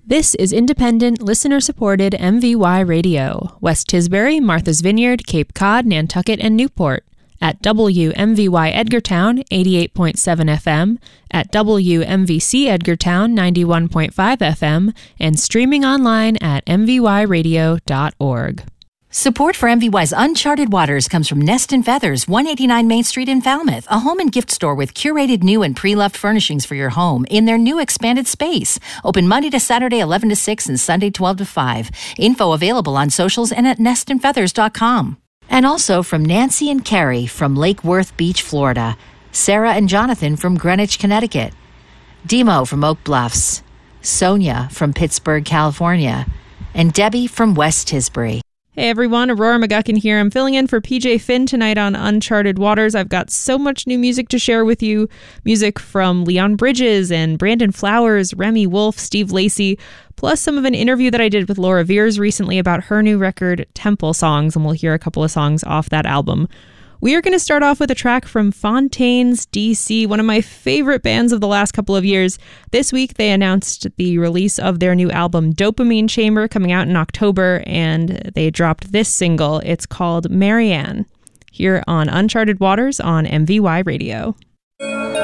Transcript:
This is independent, listener-supported MVY Radio. West Tisbury, Martha's Vineyard, Cape Cod, Nantucket, and Newport. At WMVY Edgartown, 88.7 FM, at WMVC Edgartown, 91.5 FM, and streaming online at mvyradio.org. Support for MVY's Uncharted Waters comes from Nest and Feathers, 189 Main Street in Falmouth, a home and gift store with curated new and pre-loved furnishings for your home in their new expanded space. Open Monday to Saturday, 11 to 6, and Sunday, 12 to 5. Info available on socials and at nestandfeathers.com. And also from Nancy and Carrie from Lake Worth Beach, Florida. Sarah and Jonathan from Greenwich, Connecticut. Demo from Oak Bluffs. Sonia from Pittsburgh, California. And Debbie from West Tisbury. Hey everyone, Aurora McGuckin here. I'm filling in for PJ Finn tonight on Uncharted Waters. I've got so much new music to share with you. Music from Leon Bridges and Brandon Flowers, Remy Wolf, Steve Lacy, plus some of an interview that I did with Laura Veers recently about her new record, Temple Songs, and we'll hear a couple of songs off that album. We are going to start off with a track from Fontaines DC, one of my favorite bands of the last couple of years. This week, they announced the release of their new album, Dopamine Chamber, coming out in October, and they dropped this single. It's called Marianne, here on Uncharted Waters on MVY Radio.